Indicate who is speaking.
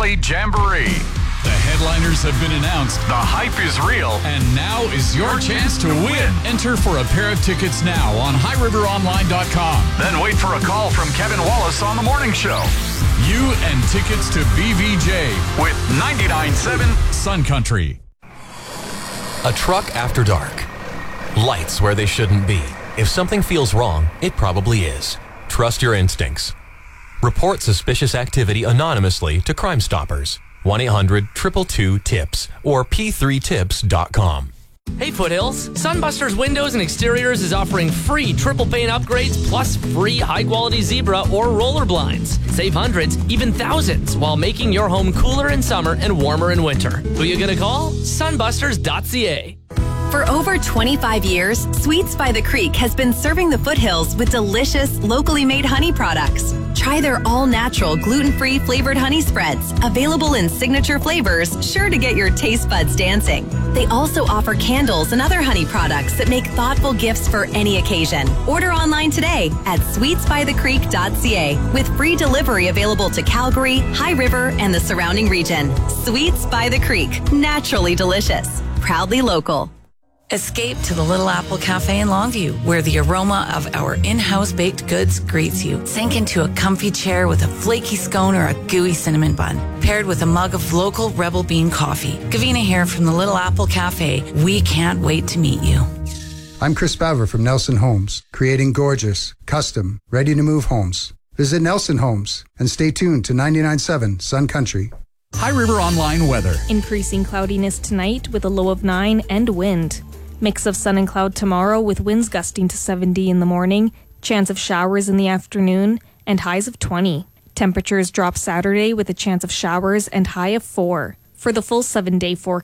Speaker 1: Valley Jamboree.
Speaker 2: The headliners have been announced.
Speaker 1: The hype is real.
Speaker 2: And now is your chance to win. Enter for a pair of tickets now on highriveronline.com.
Speaker 1: Then wait for a call from Kevin Wallace on the morning show.
Speaker 2: You and tickets to BVJ
Speaker 1: with 99.7
Speaker 2: Sun Country.
Speaker 3: A truck after dark. Lights where they shouldn't be. If something feels wrong, it probably is. Trust your instincts. Report suspicious activity anonymously to Crime Stoppers. 1-800-222-TIPS or p3tips.com.
Speaker 4: Hey Foothills, Sunbusters Windows and Exteriors is offering free triple pane upgrades plus free high-quality zebra or roller blinds. Save hundreds, even thousands, while making your home cooler in summer and warmer in winter. Who you gonna call? Sunbusters.ca.
Speaker 5: For over 25 years, Sweets by the Creek has been serving the Foothills with delicious, locally made honey products. Try their all-natural, gluten-free flavored honey spreads, available in signature flavors, sure to get your taste buds dancing. They also offer candles and other honey products that make thoughtful gifts for any occasion. Order online today at sweetsbythecreek.ca with free delivery available to Calgary, High River, and the surrounding region. Sweets by the Creek, naturally delicious. Proudly local.
Speaker 6: Escape to the Little Apple Cafe in Longview, where the aroma of our in-house baked goods greets you. Sink into a comfy chair with a flaky scone or a gooey cinnamon bun, paired with a mug of local Rebel Bean coffee. Gavina here from the Little Apple Cafe. We can't wait to meet you.
Speaker 7: I'm Chris Baver from Nelson Homes, creating gorgeous, custom, ready-to-move homes. Visit Nelson Homes and stay tuned to 99.7 Sun Country.
Speaker 2: High River Online weather.
Speaker 8: Increasing cloudiness tonight with a low of 9 and wind. Mix of sun and cloud tomorrow with winds gusting to 70 in the morning, chance of showers in the afternoon, and highs of 20. Temperatures drop Saturday with a chance of showers and high of 4. For the full 7-day forecast,